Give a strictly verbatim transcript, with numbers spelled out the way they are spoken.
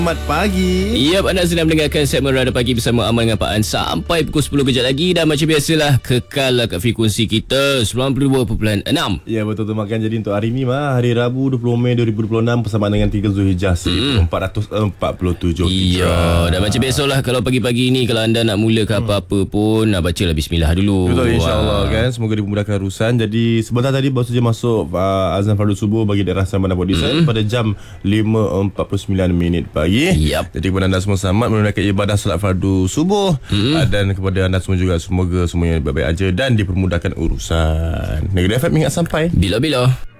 Selamat pagi. Ya, anda sedang mendengarkan segmen Radar Pagi bersama Amal dengan Pak An sampai pukul sepuluh kejap lagi. Dan macam biasalah, kekal kat frekuensi kita sembilan puluh dua perpuluhan enam. Ya, betul tu makan. Jadi untuk hari ni mah, hari Rabu dua puluh Mei dua ribu dua puluh enam bersamaan dengan tiga Zulhijjah seribu empat ratus empat puluh tujuh. Ya, dan macam biasalah kalau pagi-pagi ni kalau anda nak mula ke apa-apa pun, nak bacalah bismillah dulu. Betul, insyaAllah kan. Semoga dimudahkan urusan. Jadi sebentar tadi baru saja masuk uh, azan fardu subuh bagi daerah Saman Abad Desain pada jam lima empat puluh sembilan minit pagi. Yep. Jadi kepada anda semua selamat menunaikan ibadah solat fardu subuh. Mm-hmm. uh, Dan kepada anda semua juga semoga semuanya baik-baik aja dan dipermudahkan urusan. Negeri F M ingat sampai bila-bila.